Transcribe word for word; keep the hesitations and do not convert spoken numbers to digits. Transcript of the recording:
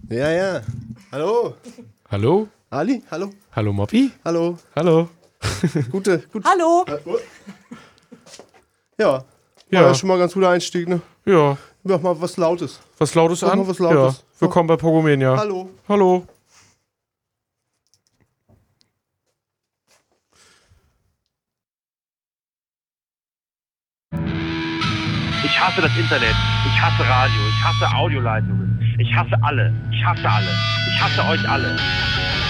Ja, ja. Hallo. Hallo? Ali, hallo. Hallo Moppi? Hallo. Hallo. Gute, gut. Hallo. Ja. War Ja. ja schon mal ein ganz guter Einstieg, ne? Ja. Mach mal was Lautes. Was Lautes Mach an? mal was Lautes. Ja. Willkommen bei Pogomania. Hallo. Hallo. Ich hasse das Internet, ich hasse Radio, ich hasse Audioleitungen, ich hasse alle, ich hasse alle, ich hasse euch alle.